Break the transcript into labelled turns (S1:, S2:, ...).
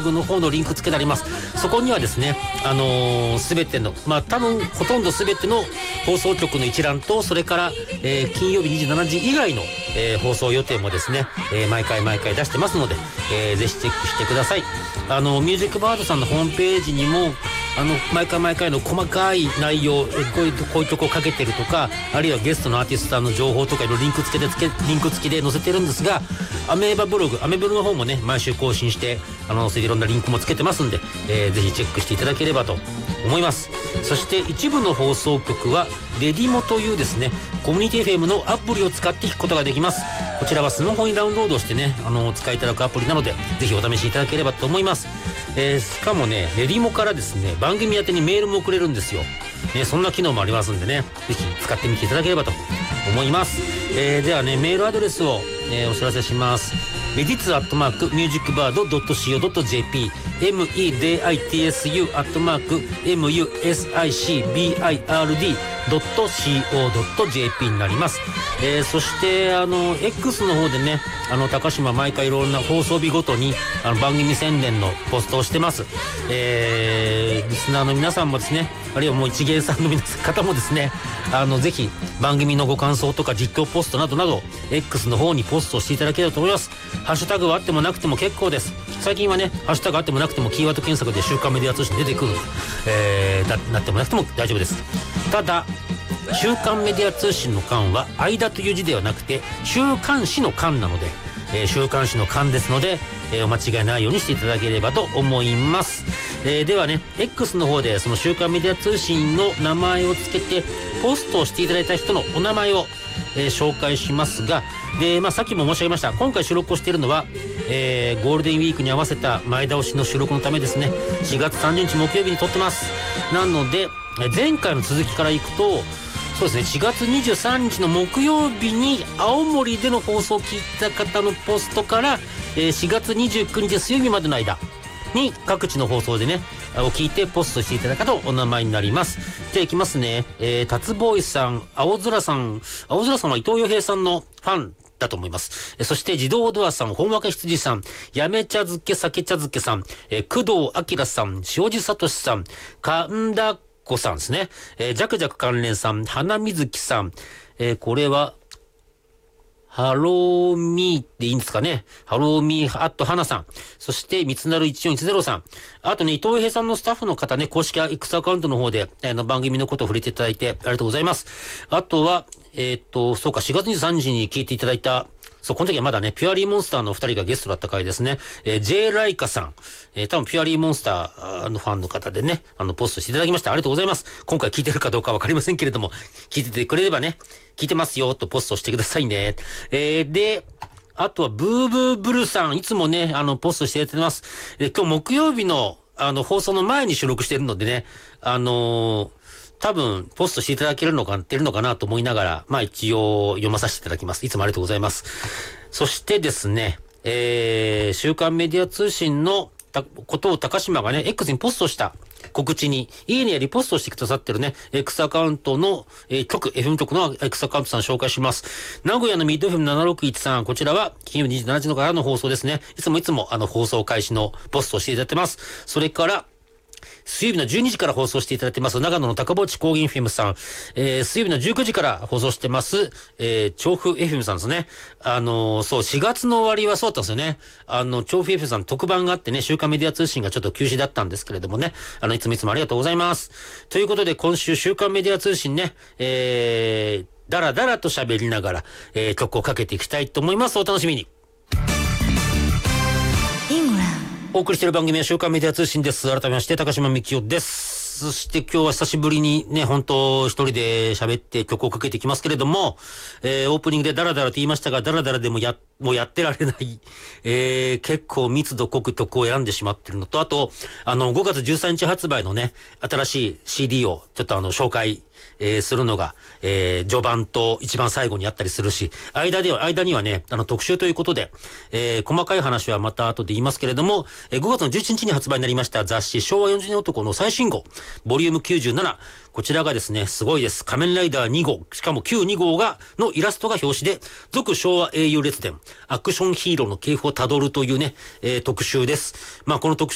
S1: グの方のリンクつけてあります。そこにはですね、すべての、多分ほとんどすべての放送局の一覧と、それから、金曜日27時以外の、放送予定もですね、毎回出してますので、ぜひチェックしてください。ミュージックバードさんのホームページにも毎回の細かい内容、こういう曲をかけてるとか、あるいはゲストのアーティストさんの情報とかいろいろリンク付きで載せてるんですが、アメブロの方もね、毎週更新してそれでいろんなリンクもつけてますんで、ぜひチェックしていただければと思います。そして一部の放送局はレディモというですね、コミュニティ FM のアプリを使って聞くことができます。こちらはスマホにダウンロードしてね、お使いいただくアプリなので、ぜひお試しいただければと思います。しかもね、レディモからですね、番組宛てにメールも送れるんですよ。ね、そんな機能もありますんでね、ぜひ使ってみていただければと思います。ではね、メールアドレスを、お知らせします。medits@musicbird.co.jp medits@musicbird.co.jp になります。そして、X の方でね、高島毎回いろんな放送日ごとに、番組宣伝のポストをしてます。リスナーの皆さんもですね、あるいはもう一芸さんの方もですね、ぜひ番組のご感想とか実況ポストなどなど X の方にポストしていただければと思います。ハッシュタグはあってもなくても結構です。最近はね、ハッシュタグあってもなくてもキーワード検索で週刊メディア通信出てくる、なってもなくても大丈夫です。ただ週刊メディア通信の刊は間という字ではなくて週刊誌の刊なので、週刊誌の刊ですので、お間違いないようにしていただければと思います。ではね、X の方でその週刊メディア通信の名前をつけてポストをしていただいた人のお名前を、紹介しますが、で、さっきも申し上げました、今回収録をしているのは、ゴールデンウィークに合わせた前倒しの収録のためですね、4月30日木曜日に撮ってます。なので前回の続きからいくと、そうですね、4月23日の木曜日に青森での放送を聞いた方のポストから、4月29日水曜日までの間に各地の放送でねを聞いてポストしていただくとお名前になります。じゃあいきますね。タツボーイさん、青空さんは伊藤洋平さんのファンだと思います。そして自動ドアさん、本若羊さん、やめ茶漬け酒茶漬けさん、工藤明さん、塩地聡さん、神田子さんですね。ジャクジャク関連さん、花水木さん、これはハローミーっていいんですかね。ハローミーアット花さん。そして、三つなる1410さん。あとね、伊藤平さんのスタッフの方ね、公式 X アカウントの方で、番組のことを触れていただいて、ありがとうございます。あとは、そうか、4月23日に聞いていただいた、そう、この時はまだね、ピュアリーモンスターの2人がゲストだった回ですね。J ライカさん。多分ピュアリーモンスターのファンの方でね、ポストしていただきました。ありがとうございます。今回聞いてるかどうかわかりませんけれども、聞いててくれればね、聞いてますよ、とポストしてくださいね。で、あとはブーブーブルさん。いつもね、ポストしてやってます。今日木曜日の、放送の前に収録してるのでね、多分、ポストしていただけるのかなと思いながら、一応読まさせていただきます。いつもありがとうございます。そしてですね、週刊メディア通信のことを高島がね、X にポストした告知に、いいねやリポストしてくださってるね、X アカウントの、FM 局の X アカウントさん紹介します。名古屋のミッド FM761 こちらは金曜日27時のからの放送ですね。いつも放送開始のポストをしていただいてます。それから、水曜日の12時から放送していただいてます、長野の高墓地高原 FM さん。水曜日の19時から放送してます、調布 FM さんですね。そう、4月の終わりはそうだったんですよね。調布 FM さん特番があってね、週刊メディア通信がちょっと休止だったんですけれどもね。いつもありがとうございます。ということで、今週週刊メディア通信ね、だらだらと喋りながら、曲をかけていきたいと思います。お楽しみに。お送りしている番組は週刊メディア通信です。改めまして高島幹夫です。そして今日は久しぶりにね、本当一人で喋って曲をかけていきますけれども、オープニングでダラダラと言いましたが、ダラダラでももうやってられない、結構密度濃く曲を選んでしまってるのと、あと、5月13日発売のね、新しい CD をちょっと紹介、するのが、序盤と一番最後にあったりするし、間にはね、特集ということで、細かい話はまた後で言いますけれども、5月の11日に発売になりました雑誌昭和40年男の最新号、ボリューム97。こちらがですね、すごいです。仮面ライダー2号、しかも旧2号のイラストが表紙で、続昭和英雄列伝、アクションヒーローの系譜をたどるというね、特集です。この特集